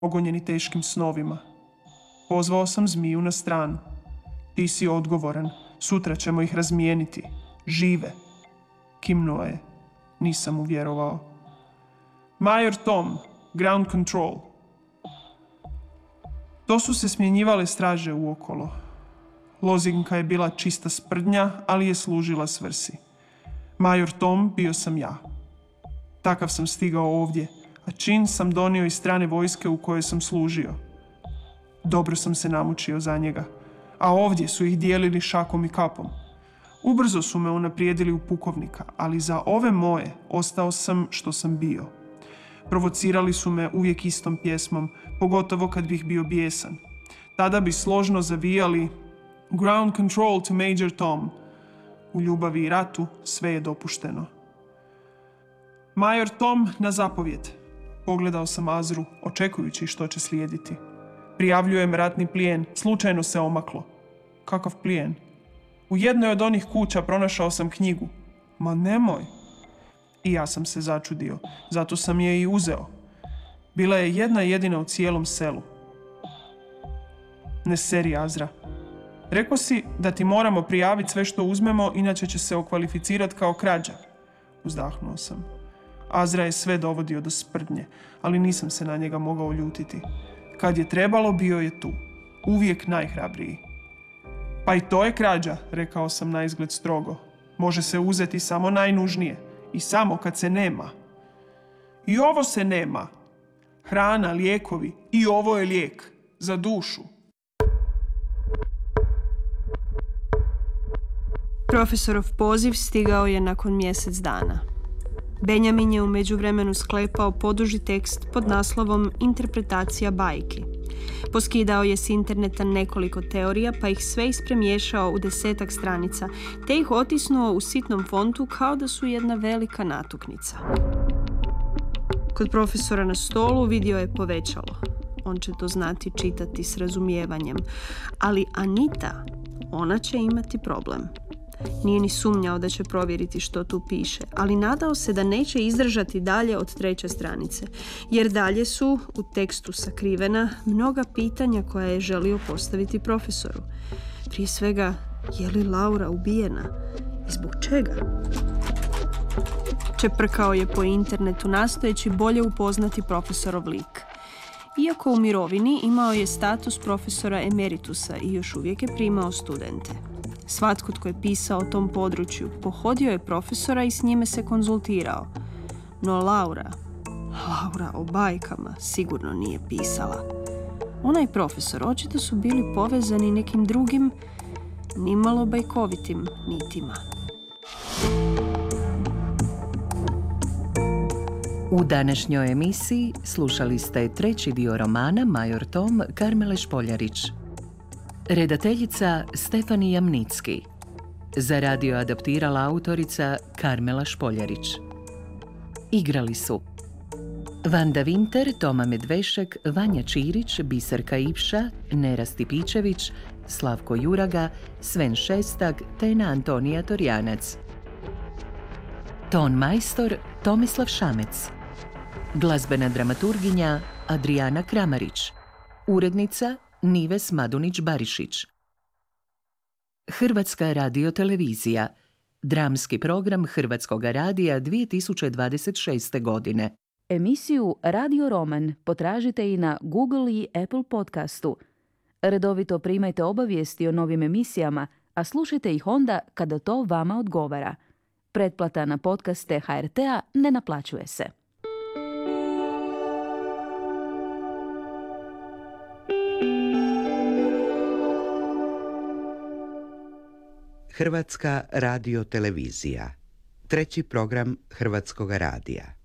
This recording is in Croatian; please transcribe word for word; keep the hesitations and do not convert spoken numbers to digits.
Ogonjeni teškim snovima. Pozvao sam zmiju na stranu. Ti si odgovoran, sutra ćemo ih razmijeniti. Žive. Kimnuo je. Nisam mu vjerovao. Major Tom, ground control. To su se smjenjivale straže uokolo. Lozinka je bila čista sprdnja, ali je služila svrsi. Major Tom bio sam ja. Takav sam stigao ovdje, a čin sam donio iz strane vojske u kojoj sam služio. Dobro sam se namučio za njega, a ovdje su ih dijelili šakom i kapom. Ubrzo su me unaprijedili u pukovnika, ali za ove moje ostao sam što sam bio. Provocirali su me uvijek istom pjesmom, pogotovo kad bih bio bijesan. Tada bi složno zavijali Ground control to Major Tom. U ljubavi i ratu sve je dopušteno. Major Tom na zapovjed. Pogledao sam Azru, očekujući što će slijediti. Prijavljujem ratni plijen, slučajno se omaklo. Kakav plijen? U jednoj od onih kuća pronašao sam knjigu. Ma nemoj. I ja sam se začudio, zato sam je i uzeo. Bila je jedna jedina u cijelom selu. Ne seri, Azra. Rekao si da ti moramo prijaviti sve što uzmemo, inače će se okvalificirati kao krađa. Uzdahnuo sam. Azra je sve dovodio do sprdnje, ali nisam se na njega mogao ljutiti. Kad je trebalo, bio je tu. Uvijek najhrabriji. Pa i to je krađa, rekao sam naizgled strogo. Može se uzeti samo najnužnije. I samo kad se nema. I ovo se nema. Hrana, lijekovi. I ovo je lijek. Za dušu. Profesorov poziv stigao je nakon mjesec dana. Benjamin je u međuvremenu sklepao poduži tekst pod naslovom Interpretacija bajki. Poskidao je s interneta nekoliko teorija, pa ih sve ispremiješao u desetak stranica, te ih otisnuo u sitnom fontu kao da su jedna velika natuknica. Kod profesora na stolu vidio je povećalo. On će to znati čitati s razumijevanjem. Ali Anita, ona će imati problem. Nije ni sumnjao da će provjeriti što tu piše, ali nadao se da neće izdržati dalje od treće stranice, jer dalje su u tekstu sakrivena mnoga pitanja koja je želio postaviti profesoru. Prije svega, je li Laura ubijena i zbog čega? Čeprkao je po internetu nastojeći bolje upoznati profesorov lik. Iako u mirovini, imao je status profesora emeritusa i još uvijek je primao studente. Svatko tko je pisao o tom području pohodio je profesora i s njime se konzultirao. No Laura, Laura o bajkama sigurno nije pisala. Ona i profesor očito su bili povezani nekim drugim, nimalo bajkovitim nitima. U današnjoj emisiji slušali ste treći dio romana Major Tom Karmele Špoljarić. Redateljica Stefani Jamnicki. Za radio adaptirala autorica Karmela Špoljarić. Igrali su Vanda Vinter, Toma Medvešek, Vanja Čirić, Biserka Ipša, Nera Stipičević, Slavko Juraga, Sven Šestag te Antonija Torjanac. Ton majstor Tomislav Šamec. Glazbena dramaturginja Adrijana Kramarić. Urednica Nives Madunić-Barišić. Hrvatska radiotelevizija. Dramski program Hrvatskog radija dvije tisuće dvadeset šeste. godine. Emisiju Radio Roman potražite i na Google i Apple podcastu. Redovito primajte obavijesti o novim emisijama, a slušajte ih onda kada to vama odgovara. Pretplata na podcaste H R T-a ne naplaćuje se. Hrvatska radiotelevizija. Treći program Hrvatskog radija.